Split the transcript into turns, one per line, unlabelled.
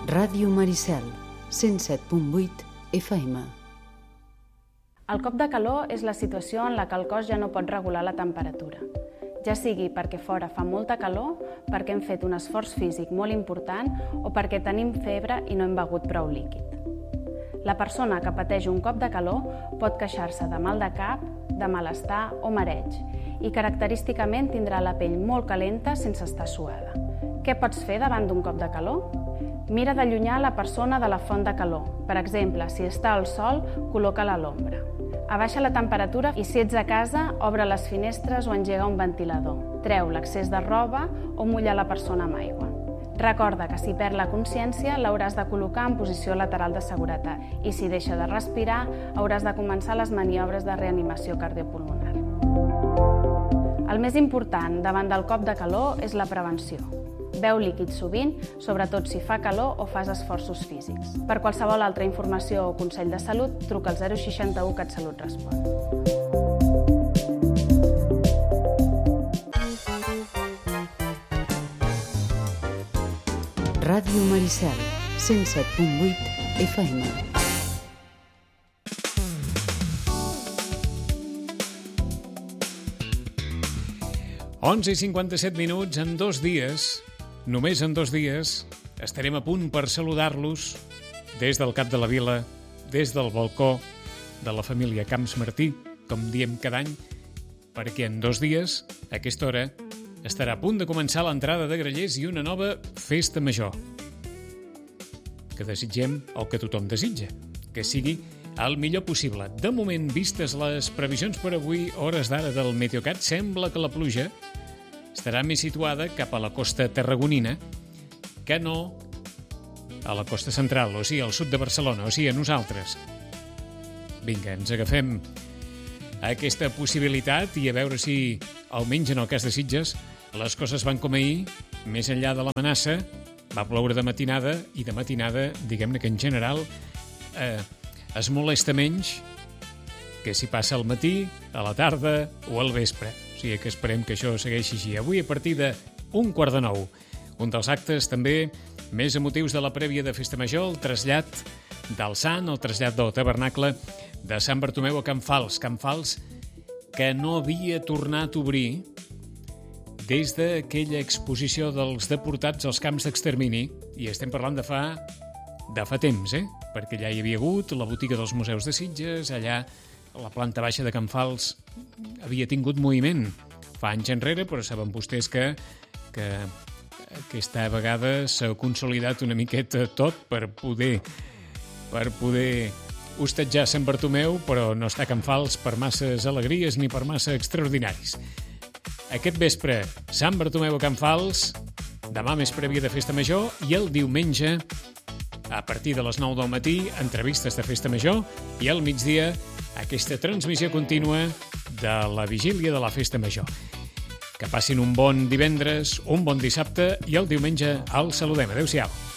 Ràdio Maricel, 107.8 FM.
El cop de calor és la situació en la que el cos ja no pot regular la temperatura. Ja sigui perquè fora fa molta calor, perquè hem fet un esforç físic molt important o perquè tenim febre i no hem begut prou líquid. La persona que pateix un cop de calor pot queixar-se de mal de cap, de malestar o mareig i característicament tindrà la pell molt calenta sense estar suada. Què pots fer davant d'un cop de calor? Mira d'allunyar la persona de la font de calor. Per exemple, si està al sol, col·loca-la a l'ombra. Abaixa la temperatura i si ets a casa, obre les finestres o engega un ventilador. Treu l'excés de roba o mulla la persona amb aigua. Recorda que si perd la consciència l'hauràs de col·locar en posició lateral de seguretat i si deixa de respirar hauràs de començar les maniobres de reanimació cardiopulmonar. El més important davant del cop de calor és la prevenció. Beu líquid sovint, sobretot si fa calor o fas esforços físics. Per qualsevol altra informació o consell de salut, truca al 061 CatSalut Respon.
Ràdio Maricel, 107.8 FM.
Onze i 57 minuts, en 2 dies, només en 2 dies, estarem a punt per saludar-los des del Cap de la Vila, des del balcó de la família Camps Martí, com diem cada any, perquè en 2 dies, a aquesta hora, estarà a punt de començar l'entrada de grallers i una nova festa major. Que desitgem el que tothom desitja, que sigui el millor possible. De moment, vistes les previsions per avui, hores d'ara del Meteocat, sembla que la pluja estarà més situada cap a la costa tarragonina que no a la costa central, o sigui, al sud de Barcelona, o sigui, a nosaltres. Vinga, ens agafem a aquesta possibilitat i a veure si, almenys en el cas de Sitges, les coses van com ahir, més enllà de l'amenaça, va ploure de matinada i de matinada, diguem-ne que en general es molesta menys que si passa al matí, a la tarda o al vespre. O sigui que esperem que això segueixi així. Avui a partir de 8:45, un dels actes també més emotius de la prèvia de Festa Major, el trasllat del Sant, el trasllat del tabernacle de Sant Bartomeu a Can Fals. Can Fals que no havia tornat a obrir des d'aquella exposició dels deportats als camps d'extermini, i estem parlant de fa temps, perquè allà hi havia hagut la botiga dels museus de Sitges, allà la planta baixa de Can Fals havia tingut moviment fa anys enrere, però saben vostès que aquesta vegada s'ha consolidat una miqueta tot per poder hostatjar Sant Bartomeu, però no està Can Fals per masses alegries ni per massa extraordinaris. Aquest vespre, Sant Bartomeu a Can Fals, demà més prèvia de Festa Major, i el diumenge, a partir de les 9 del matí, entrevistes de Festa Major, i al migdia, aquesta transmissió contínua de la vigília de la Festa Major. Que passin un bon divendres, un bon dissabte, i el diumenge els saludem. Adéu-siau.